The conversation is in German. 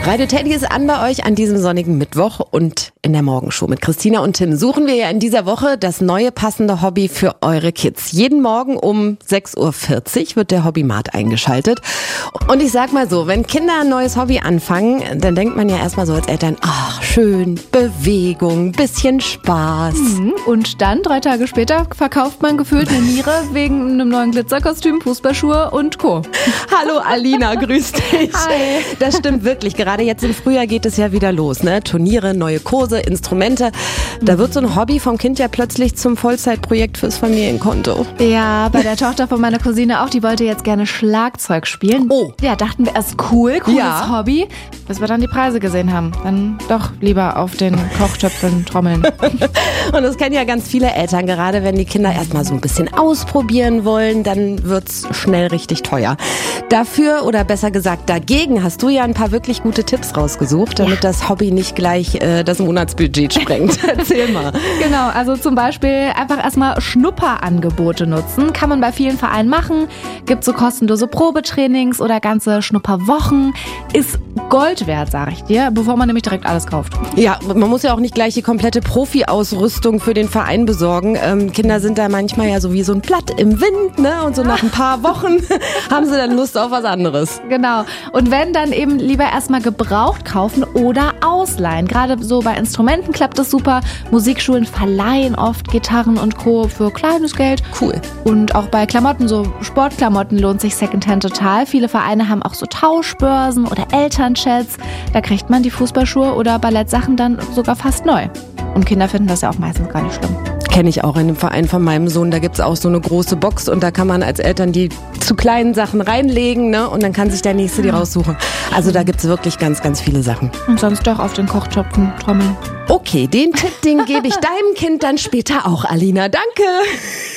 Radio Teddy ist an bei euch an diesem sonnigen Mittwoch und in der Morgenshow mit Christina und Tim suchen wir ja in dieser Woche das neue passende Hobby für eure Kids. Jeden Morgen um 6.40 Uhr wird der Hobbymat eingeschaltet. Und ich sag mal so, wenn Kinder ein neues Hobby anfangen, dann denkt man ja erstmal so als Eltern, ach schön, Bewegung, bisschen Spaß. Und dann, 3 Tage später, verkauft man gefühlt eine Niere wegen einem neuen Glitzerkostüm, Fußballschuhe und Co. Hallo Alina, grüß dich. Hi. Das stimmt wirklich. Gerade jetzt im Frühjahr geht es ja wieder los, ne? Turniere, neue Kurse, Instrumente. Da wird so ein Hobby vom Kind ja plötzlich zum Vollzeitprojekt fürs Familienkonto. Ja, bei der Tochter von meiner Cousine auch, die wollte jetzt gerne Schlagzeug spielen. Oh. Ja, dachten wir erst cooles Ja. Hobby, bis wir dann die Preise gesehen haben. Dann doch lieber auf den Kochtöpfen trommeln. Und das kennen ja ganz viele Eltern, gerade wenn die Kinder erstmal so ein bisschen ausprobieren wollen, dann wird's schnell richtig teuer. Dafür, oder besser gesagt dagegen, hast du ja ein paar wirklich gute Tipps rausgesucht, damit das Hobby nicht gleich das Monatsbudget sprengt. Erzähl mal. Genau, also zum Beispiel einfach erstmal Schnupperangebote nutzen. Kann man bei vielen Vereinen machen. Gibt so kostenlose Probetrainings oder ganze Schnupperwochen. Ist Gold wert, sag ich dir, bevor man nämlich direkt alles kauft. Ja, man muss ja auch nicht gleich die komplette Profi-Ausrüstung für den Verein besorgen. Kinder sind da manchmal ja so wie so ein Blatt im Wind, ne? Und so nach ein paar Wochen haben sie dann Lust auf was anderes. Genau. Und wenn, dann eben lieber erstmal gebraucht kaufen oder ausleihen. Gerade so bei Instrumenten klappt das super. Musikschulen verleihen oft Gitarren und Co. für kleines Geld. Cool. Und auch bei Klamotten, so Sportklamotten, lohnt sich Secondhand total. Viele Vereine haben auch so Tauschbörsen oder Elternchats. Da kriegt man die Fußballschuhe oder Ballettsachen dann sogar fast neu. Und Kinder finden das ja auch meistens gar nicht schlimm. Kenne ich auch in dem Verein von meinem Sohn. Da gibt's auch so eine große Box und da kann man als Eltern die zu kleinen Sachen reinlegen, ne? Und dann kann sich der Nächste die raussuchen. Also da gibt's wirklich ganz, ganz viele Sachen. Und sonst doch auf den Kochtöpfen trommeln. Okay, den Tipp, den gebe ich deinem Kind dann später auch, Alina. Danke.